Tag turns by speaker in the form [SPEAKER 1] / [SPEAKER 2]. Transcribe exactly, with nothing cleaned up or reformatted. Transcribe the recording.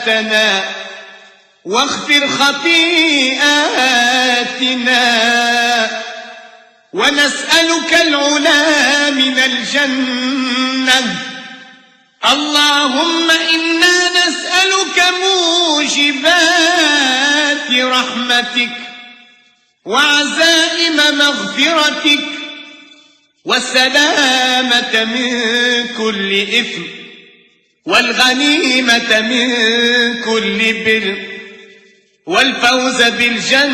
[SPEAKER 1] واغفر خطيئاتنا ونسألك العلا من الجنة. اللهم إنا نسألك موجبات رحمتك وعزائم مغفرتك والسلامة من كل إثم والغنيمة من كل بر والفوز بالجنة